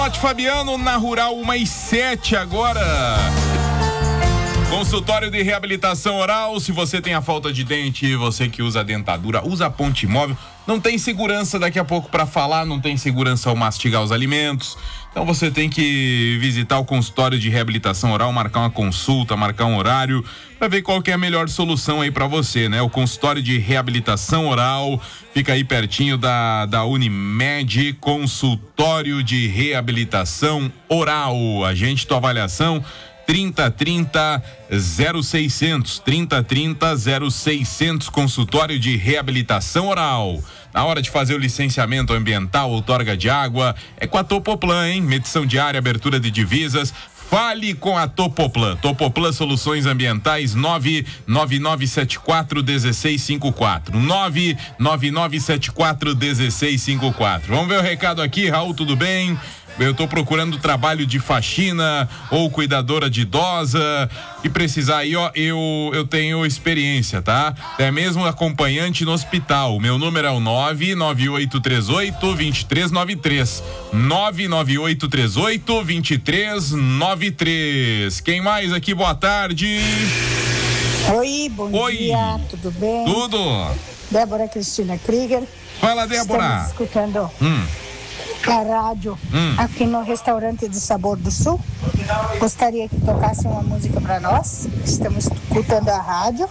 Fabiano, na Rural 1/7 agora. Consultório de reabilitação oral. Se você tem a falta de dente, você que usa dentadura, usa ponte móvel, não tem segurança daqui a pouco para falar, não tem segurança ao mastigar os alimentos. Então você tem que visitar o consultório de reabilitação oral, marcar uma consulta, marcar um horário para ver qual que é a melhor solução aí para você, né? O consultório de reabilitação oral fica aí pertinho da Unimed, consultório de reabilitação oral. Agende tua avaliação 3030 0600, 3030 0600, consultório de reabilitação oral. Na hora de fazer o licenciamento ambiental, outorga de água, é com a Topoplan, hein? Medição diária, abertura de divisas. Fale com a Topoplan. Topoplan Soluções Ambientais, 99974-1654. 99974-1654. Vamos ver o recado aqui, Raul, tudo bem? Eu tô procurando trabalho de faxina ou cuidadora de idosa e precisar aí, ó, eu tenho experiência, tá? Até mesmo acompanhante no hospital. Meu número é o 99838-2393. 99838-2393. Quem mais aqui? Boa tarde. Oi, bom dia, tudo bem? Tudo. Débora Cristina Krieger. Fala, Débora. Estamos escutando a rádio aqui no restaurante do Sabor do Sul. Gostaria que tocasse uma música para nós. Estamos escutando a rádio.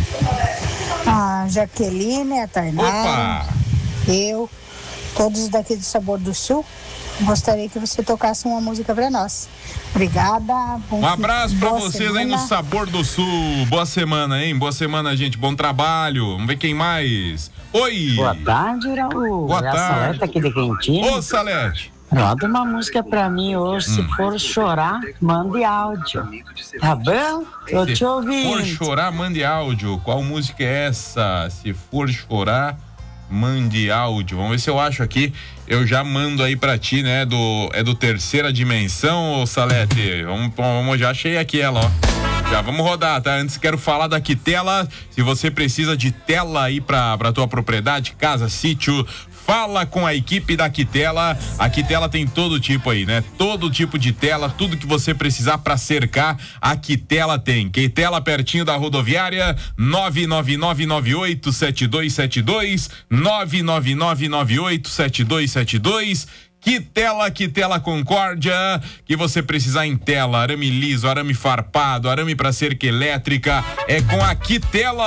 A Jaqueline, a Tainara, eu, todos daqui do Sabor do Sul. Gostaria que você tocasse uma música para nós. Obrigada. Um abraço para vocês aí no Sabor do Sul. Boa semana, hein? Boa semana, gente. Bom trabalho. Vamos ver quem mais. Oi. Boa tarde, Raul. Boa tarde. A Salete aqui de Quentinho. Ô, Salete. Roda uma música pra mim hoje. Se for chorar, mande áudio. Tá bom? Tô te ouvindo. Se for chorar, mande áudio. Qual música é essa? Se for chorar, mande áudio. Vamos ver se eu acho aqui. Eu já mando aí pra ti, né? É do Terceira Dimensão, ô Salete? Vamos, já achei aqui ela, ó. Já vamos rodar, tá? Antes quero falar da Quitela. Se você precisa de tela aí pra tua propriedade, casa, sítio, fala com a equipe da Quitela. A Quitela tem todo tipo aí, né? Todo tipo de tela, tudo que você precisar pra cercar, a Quitela tem. Quitela pertinho da rodoviária, 999987272, 999987272. Quitela Concórdia, que você precisar em tela, arame liso, arame farpado, arame pra cerca elétrica, é com a Quitela.